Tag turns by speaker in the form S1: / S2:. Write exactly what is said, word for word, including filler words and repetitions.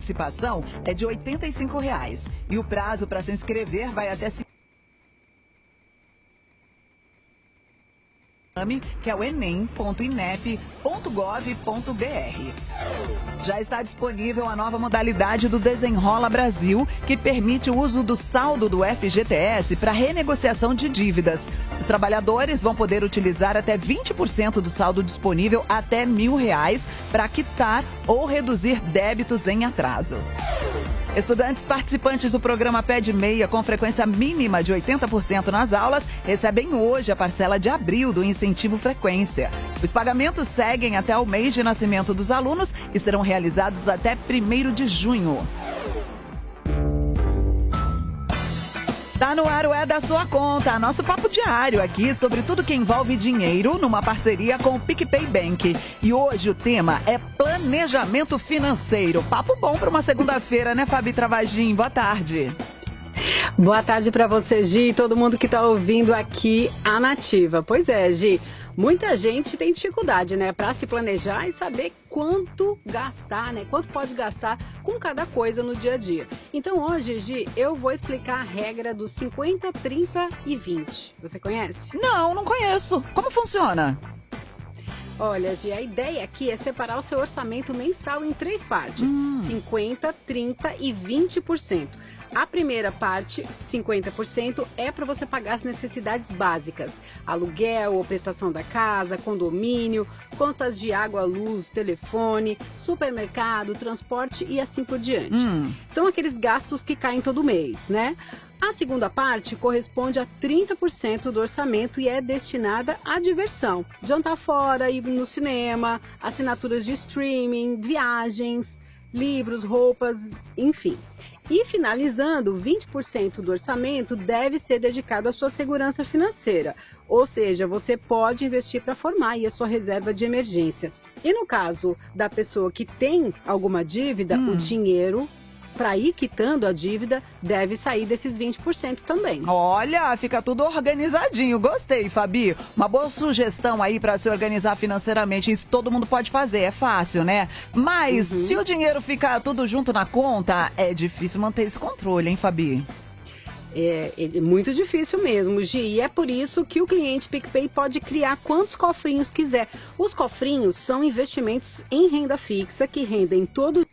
S1: participação é de oitenta e cinco reais. E o prazo para se inscrever vai até que é o enem ponto inep ponto gov ponto br. Já está disponível a nova modalidade do Desenrola Brasil, que permite o uso do saldo do F G T S para renegociação de dívidas. Os trabalhadores vão poder utilizar até vinte por cento do saldo disponível até mil reais para quitar ou reduzir débitos em atraso. Estudantes participantes do programa Pé de Meia com frequência mínima de oitenta por cento nas aulas recebem hoje a parcela de abril do incentivo frequência. Os pagamentos seguem até o mês de nascimento dos alunos e serão realizados até primeiro de junho. Tá no ar o É da Sua Conta, nosso papo diário aqui sobre tudo que envolve dinheiro numa parceria com o PicPay Bank. E hoje o tema é planejamento financeiro. Papo bom para uma segunda-feira, né, Fabi Travagin? Boa tarde.
S2: Boa tarde para você, Gi, e todo mundo que tá ouvindo aqui a Nativa. Pois é, Gi, muita gente tem dificuldade, né, para se planejar e saber quanto gastar, né, quanto pode gastar com cada coisa no dia a dia. Então hoje, Gi, eu vou explicar a regra dos cinquenta, trinta e vinte. Você conhece?
S1: Não, não conheço. Como funciona?
S2: Olha, Gi, a ideia aqui é separar o seu orçamento mensal em três partes, hum. cinquenta, trinta e vinte por cento. A primeira parte, cinquenta por cento, é para você pagar as necessidades básicas. Aluguel ou prestação da casa, condomínio, contas de água, luz, telefone, supermercado, transporte e assim por diante. Hum. São aqueles gastos que caem todo mês, né? A segunda parte corresponde a trinta por cento do orçamento e é destinada à diversão. Jantar fora, ir no cinema, assinaturas de streaming, viagens, livros, roupas, enfim. E finalizando, vinte por cento do orçamento deve ser dedicado à sua segurança financeira. Ou seja, você pode investir para formar aí a sua reserva de emergência. E no caso da pessoa que tem alguma dívida, hum. o dinheiro para ir quitando a dívida deve sair desses vinte por cento também.
S1: Olha, fica tudo organizadinho. Gostei, Fabi. Uma boa sugestão aí para se organizar financeiramente. Isso todo mundo pode fazer, é fácil, né? Mas uhum. se o dinheiro ficar tudo junto na conta, é difícil manter esse controle, hein, Fabi?
S2: É, é muito difícil mesmo, Gi, e é por isso que o cliente PicPay pode criar quantos cofrinhos quiser. Os cofrinhos são investimentos em renda fixa que rendem todo